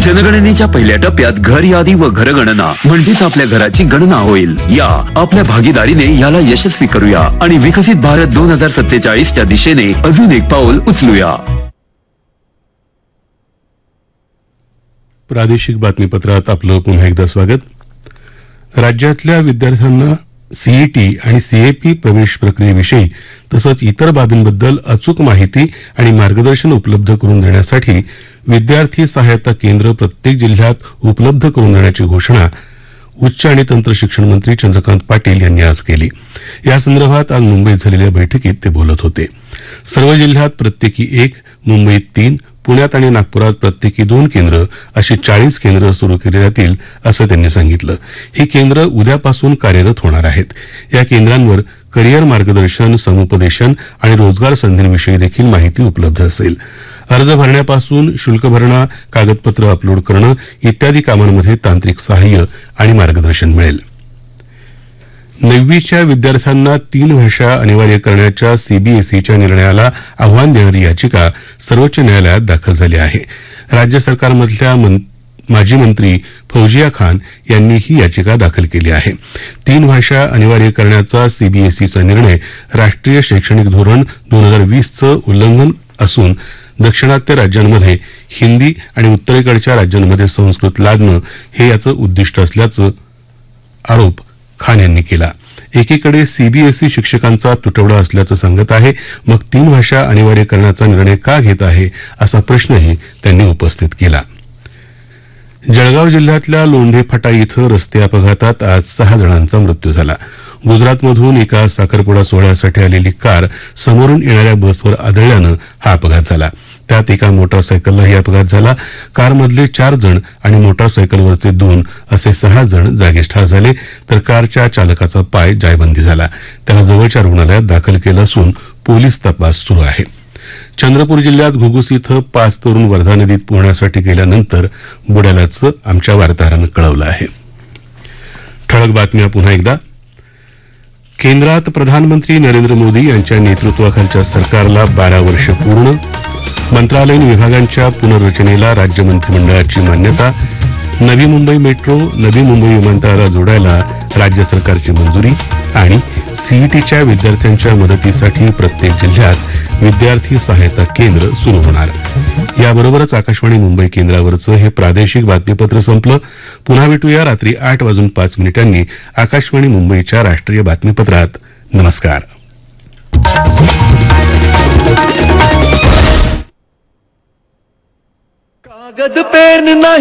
जनगणनेच्या पहिल्या टप्प्यात घर यादी व घरगणना म्हणजेच आपल्या घराची गणना होईल. या आपल्या भागीदारीने याला यशस्वी करूया आणि विकसित भारत 2047 च्या दिशेने अजून एक पाऊल उचलूया. प्रादेशिक बातमीपत्रात आपलं पुन्हा एकदा स्वागत. राज्यातल्या विद्यार्थ्यांना सीईटी आणि सीएपी प्रवेश प्रक्रियेविषयी तसंच इतर बाबींबद्दल अचूक माहिती आणि मार्गदर्शन उपलब्ध करून देण्यासाठी विद्यार्थी सहायता केंद्र प्रत्येक जिल्ह्यात उपलब्ध करून देण्याची घोषणा उच्च आणि तंत्र शिक्षण मंत्री चंद्रकांत पाटील यांनी आज केली. यासंदर्भात आज मुंबईत झालेल्या बैठकीत ते बोलत होते. सर्व जिल्ह्यात प्रत्येकी 1, मुंबईत 3, पुण्यात आणि नागपुरात प्रत्येकी 2 केंद्र अशी 40 केंद्र सुरू केली जातील असं त्यांनी सांगितलं. ही केंद्र उद्यापासून कार्यरत होणार आहेत. या केंद्रांवर करिअर मार्गदर्शन, समुपदेशन आणि रोजगार संधींविषयी देखील माहिती उपलब्ध असेल. अर्ज भरण्यापासून शुल्क भरणा, कागदपत्र अपलोड करणं इत्यादी कामांमध्ये तांत्रिक सहाय्य आणि मार्गदर्शन मिळेल. 9वीच्या विद्यार्थ्यांना 3 भाषा अनिवार्य करण्याच्या सीबीएसईच्या निर्णयाला आव्हान देणारी याचिका सर्वोच्च न्यायालयात दाखल झाली आहे. राज्य सरकारमधल्या माजी मंत्री फौजिया खान यांनी ही याचिका दाखल केली आहे. 3 भाषा अनिवार्य करण्याचा सीबीएसईचा निर्णय राष्ट्रीय शैक्षणिक धोरण 2020चं उल्लंघन असून दक्षिणात्य राज्यांमध्ये हिंदी आणि उत्तरेकडच्या राज्यांमध्ये संस्कृत लादणं हे याचं उद्दिष्ट असल्याचा आरोप खान यांनी केला. एकीकडे सीबीएसई शिक्षकांचा तुटवडा असल्याचं सांगत आहे, मग 3 भाषा अनिवार्य करण्याचा निर्णय का घेत आहे असा प्रश्नही त्यांनी उपस्थित केला. जळगाव जिल्ह्यातल्या लोंढे फाटा इथं रस्ते अपघातात आज 6 जणांचा मृत्यू झाला. गुजरातमधून एका साखरपुडा सोहळ्यासाठी आलेली कार समोरून येणाऱ्या बसवर आदळल्यानं हा अपघात झाला. त्यात एका मोटारसायकललाही अपघात झाला. कारमधले 4 जण आणि मोटारसायकलवरचे 2 असे 6 जण जागीच ठार झाले, तर कारच्या चालकाचा पाय जायबंदी झाला. त्याला जवळच्या रुग्णालयात दाखल केलं असून पोलीस तपास सुरू आहे. चंद्रपूर जिल्ह्यात घुगुस इथं 5 तरुण वर्धा नदीत पोहण्यासाठी गेल्यानंतर बुडाल्याचं आमच्या वार्ताहरानं कळवलं आहे. ठळक बातम्या पुन्हा एकदा. केंद्रात प्रधानमंत्री नरेंद्र मोदी यांच्या नेतृत्वाखालच्या सरकारला 12 वर्ष पूर्ण. मंत्रालयीन विभागांच्या पुनर्रचनेला राज्य मंत्रिमंडळाची मान्यता. नवी मुंबई मेट्रो नवी मुंबई विमानतळाला जोडायला राज्य सरकारची मंजुरी. आणि सीईटीच्या विद्यार्थ्यांच्या मदतीसाठी प्रत्येक जिल्ह्यात विद्यार्थी सहायता केंद्र सुरू होणार. याबरोबरच आकाशवाणी मुंबई केंद्रावरचं हे प्रादेशिक बातमीपत्र संपलं. पुन्हा भेटूया रात्री 8:05 आकाशवाणी मुंबईच्या राष्ट्रीय बातमीपत्रात. नमस्कार. कागद पेन नाही